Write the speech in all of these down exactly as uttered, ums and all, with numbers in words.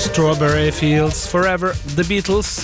Strawberry Fields Forever, The Beatles.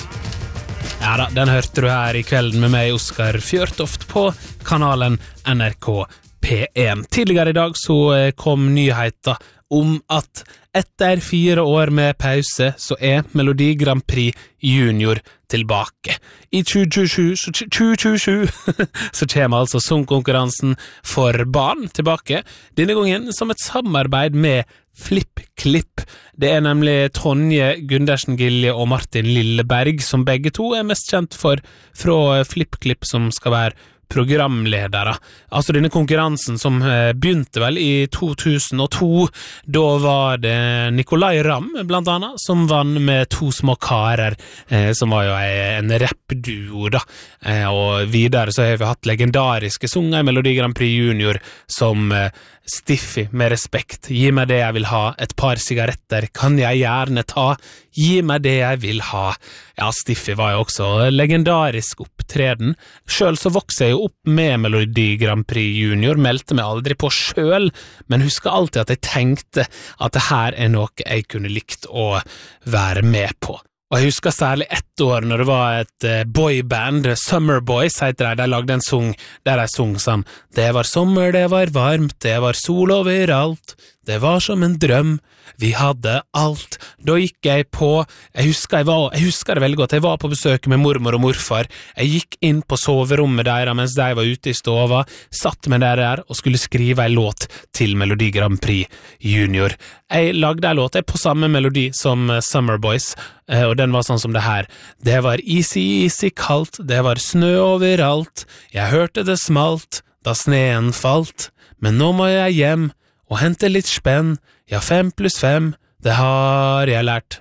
Ja da, den hørte du her i kvelden med meg, Oskar Fjørtoft, på kanalen N R K P én. Tidligere i dag så kom nyheter om at etter fire år med pause så er Melodi Grand Prix Junior tilbake. I tjue tjuesju så, tjue tjuesju, så kommer altså sangkonkurransen for barn tilbake, denne gangen som et samarbeid med FlippKlipp. Det er nemlig Tonje Gundersen Gilje og Martin Lilleberg som begge to er mest kjent for fra FlippKlipp, som skal være programledere. Altså denne konkurransen som begynte vel i to tusen og to, da var det Nicolai Ramm blant annet som vann med To små karer, eh, som var jo en rappduo da. Eh, og videre så har vi hatt legendariske sanger i Melodi Grand Prix Junior som eh, Stiffy med respekt, gi meg det jeg vil ha, et par sigaretter kan jeg gjerne ta, gi meg det jeg vil ha. Ja, Stiffy var jo også legendarisk opptreden. Selv så vokste jeg jo opp med Melodi Grand Prix Junior, meldte meg aldri på selv, men husker alltid at jeg tenkte at det her er noe jeg kunne likt å være med på. Og jeg husker særlig ett år når det var et uh, boyband, Summer Boys heter det, de lagde en sang der de sang sånn: det var sommer, det var varmt, det var sol overalt, det var som en drøm, vi hadde alt. Da gikk jeg på, jeg husker, jeg, var, jeg husker det veldig godt, jeg var på besøk med mormor og morfar, jeg gikk inn på soverommet der mens de var ute i stova, satt med der der og skulle skrive en låt til Melodi Grand Prix Junior. Jeg lagde en låt på samme melodi som Summer Boys, og den var sånn som det her: det var easy, easy kaldt, det var snø overalt, jeg hørte det smalt da sneen falt, men nå må jeg hjem og hente litt spenn, ja, fem pluss fem, det har jeg lært.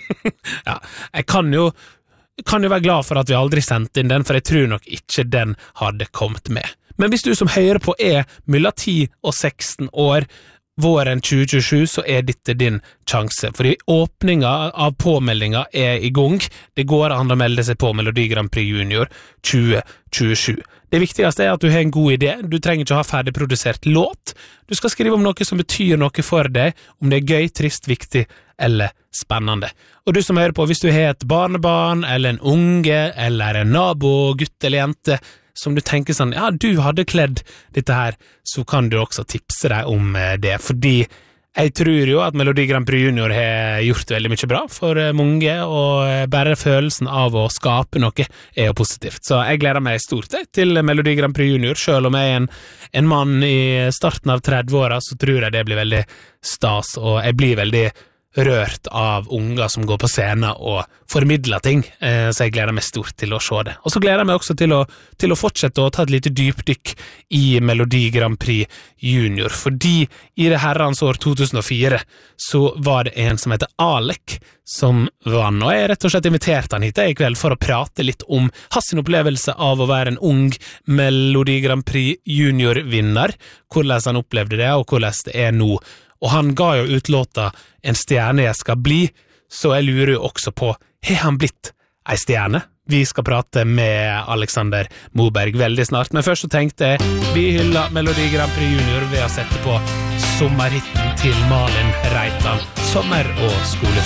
Ja, jeg kan jo, kan jo være glad for at vi aldri sendte inn den, for jeg tror nok ikke den hadde kommet med. Men hvis du som hører på er mellom ti og seksten år, våren tjue tjuesju, så er dette din sjanse, fordi åpninga av påmeldinga er i gang. Det går an å melde seg på Melodi Grand Prix Junior tjue tjuesju. Det viktigste er at du har en god idé. Du trenger ikke ha ferdigprodusert låt. Du skal skrive om noe som betyr noe for deg, om det er gøy, trist, viktig eller spennende. Og du som hører på, hvis du har et barnebarn, eller en unge, eller en nabo, gutt eller jente, som du tenker sånn, ja, du hadde kledd dette her, så kan du også tipse deg om det, fordi jeg tror jo at Melodi Grand Prix Junior har gjort veldig mye bra for mange, og bare følelsen av å skape noe er jo positivt. Så jeg gleder meg stort til Melodi Grand Prix Junior, selv om jeg er en, en mann i starten av tredve-åra, så tror jeg det blir veldig stas, og jeg blir veldig rørt av unger som går på scenen og formidler ting, eh, så jeg gleder meg stort til å se det. Og så gleder jeg meg også til å, til å fortsette å ta et lite dypdykk i Melodi Grand Prix Junior, fordi i det herrens år to tusen og fire så var det en som heter Alec som vann, og jeg rett og slett inviterte han hit i kveld for å prate litt om hans opplevelse av å være en ung Melodi Grand Prix Junior-vinner, hvordan han opplevde det og hvordan det er nå. Og han ga jo ut låta En stjerne jeg skal bli, så jeg lurer jo også på, har han blitt ei stjerne? Vi skal prate med Alexander Moberg veldig snart, men først så tenkte jeg, vi hyller Melodi Grand Prix Junior ved å sette på sommerhitten til Malin Reitan, Sommer og skole.